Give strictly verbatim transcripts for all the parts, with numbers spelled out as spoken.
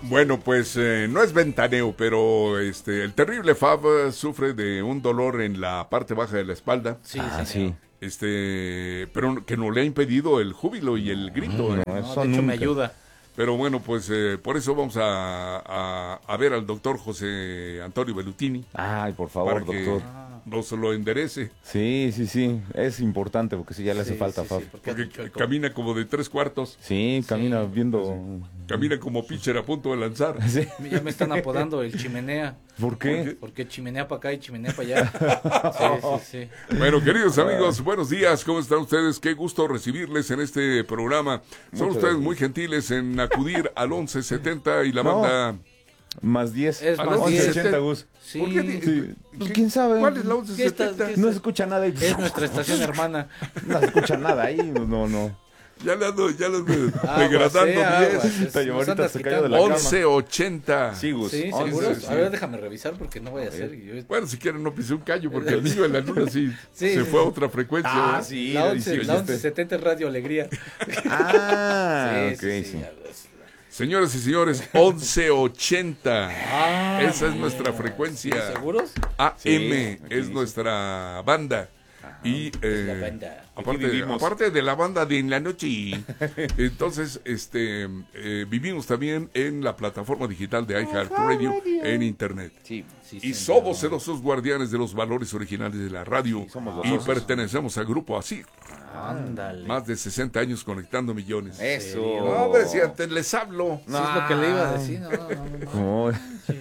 Bueno, pues eh, no es ventaneo, pero este el terrible Fab eh, sufre de un dolor en la parte baja de la espalda. Sí, Ah, señor. sí. Este, pero que no le ha impedido el júbilo y el grito. No, eh. No, eso de hecho, me nunca. ayuda. Pero bueno, pues eh, por eso vamos a, a, a ver al doctor José Antonio Bellutini Ay, por favor, para que doctor. nos lo enderece, Sí, sí, sí. Es importante porque sí, ya le hace Sí, falta, sí, Fab. sí, porque porque ando chueco. camina como de tres cuartos, Sí, camina Sí. viendo. camina como pitcher a punto de lanzar. Sí. Ya me están apodando el chimenea. ¿Por qué? Porque chimenea para acá y chimenea para allá. Sí, sí, sí. Bueno, queridos amigos, buenos días, ¿cómo están ustedes? Qué gusto recibirles en este programa. Son Muchas ustedes gracias. muy gentiles en acudir al once setenta y la No. banda... Más diez. Es Al más once diez. setenta, Gus. Sí. ¿Por qué di- Sí. Pues, ¿quién sabe? ¿Cuál es la once ¿Qué está- setenta? qué No se escucha nada. Y... Es nuestra estación hermana. No se escucha nada ahí. No, no. Ya le ando, ya le ando Aguas, degradando eh, diez. aguas, es- Te llevó nos ahorita, andas se cayó de la quitando. cama. once ochenta. Sí, Gus. Sí, once, ¿seguros? sí. A ver, déjame revisar porque no voy a hacer. Yo- Bueno, si quieren no pise un callo porque el niño de la luna sí, Sí, se sí, fue a sí. otra frecuencia. Ah, ¿verdad? sí. La ahí once, sí, la dijiste. once setenta es Radio Alegría. Ah, Sí, ok, sí, sí. sí. Señoras y señores, once ochenta. Ah, Esa es bien. nuestra frecuencia. ¿Seguros? A M aquí es dice. nuestra banda. Y eh, la banda. aparte, vivimos. aparte de la banda de En la Noche, entonces este eh, vivimos también en la plataforma digital de iHeartRadio en internet. Sí. Sí, Y señor. somos celosos guardianes de los valores originales de la radio. Sí, somos los y osos. pertenecemos al grupo así. Ándale. Más de sesenta años conectando millones. Eso. No, hombre, si antes les hablo. Sí, es lo que le iba a decir. No, no, no, no. ¿Cómo?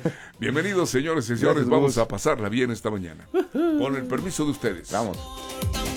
Bienvenidos, señores y señores. Gracias, Vamos Gus. a pasarla bien esta mañana. Con el permiso de ustedes. Vamos.